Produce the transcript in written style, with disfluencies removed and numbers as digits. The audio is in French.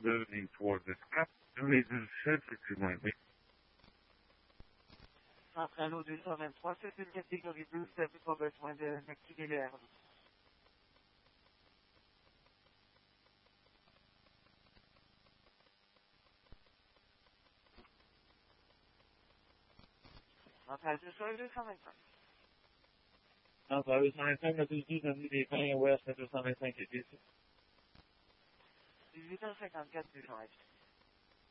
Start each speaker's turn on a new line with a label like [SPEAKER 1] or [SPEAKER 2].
[SPEAKER 1] moving towards this gap. Only the surface you might be.
[SPEAKER 2] Après l'eau 223, c'est une catégorie bleue, vous n'avez pas besoin d'activer l'air. Après, je suis 225.
[SPEAKER 1] Enfin, 225, le 12, des fins ouest, 225 et 10.
[SPEAKER 2] 18h54, 225.